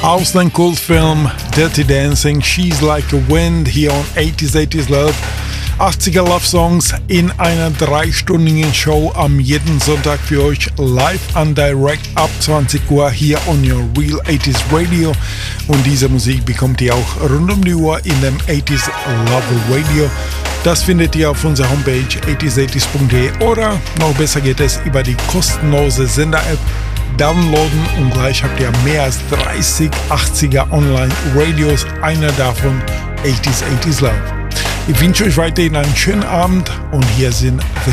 Aus dem Kultfilm Dirty Dancing, She's Like a Wind, hier on 80s Love. 80er Love Songs in einer 3-stündigen Show am jeden Sonntag für euch live and direct ab 20 Uhr hier on your Real 80s Radio. Und diese Musik bekommt ihr auch rund um die Uhr in dem 80s Love Radio. Das findet ihr auf unserer Homepage 80s80s.de oder noch besser geht es über die kostenlose Sender-App. Downloaden und gleich habt ihr mehr als 30 80er Online-Radios, einer davon 80s Love. Ich wünsche euch weiterhin einen schönen Abend und hier sind The